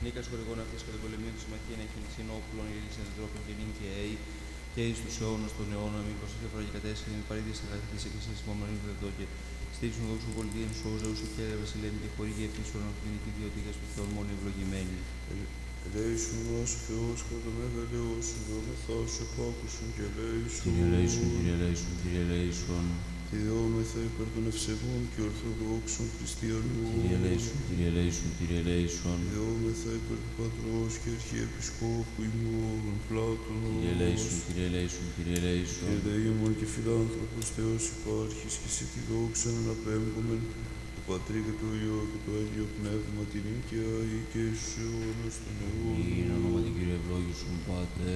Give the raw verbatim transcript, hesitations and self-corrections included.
Νίκας χορηγών αυτής κατά πολεμίων της συμμαχία να έχει ξενόπουλων, η λύση αντιτρόπων και νύν και αίη, και εις τους αιώνας των αιώνων, μη προσοχή φορά και κατέσχει, με παρήδης αγαθή της εκκλησίας υπομονή του δεδό και στήριξον δόξου πολιτείας σώζεως και βασιλέμι και χορηγή ευθύσεων αυτήν και διοτήγας του Θεών μόνο ευλογημένη. Ελέησον μας ο Θεός κατά το μεγαλειός σου, δόμεθά σου επάκουσον και ελέησον. Κύριε ελέησον, Κύριε ελέησον, Κύριε ελέησον. Θεόμεθα υπέρ των ευσεβών και ορθοδόξων χριστιανών. Κύριε ελέησον, Κύριε ελέησον, Κύριε ελέησον. Θεόμεθα υπέρ του Πατρός και Αρχιεπισκόπου ημών Πλάτωνος. Κύριε ελέησον, Κύριε ελέησον, Κύριε ελέησον. Και δεήμων και φιλάνθρωπος Θεός υπάρχεις και σε τη δόξα αναπέμπομεν του Πατρί και του Υιό και του Άγιο Πνεύμα την νίκαια ή και στους αιώνας των αιώνων. Κύριε ονόματι Κύριε ευλόγησον Πάτερ.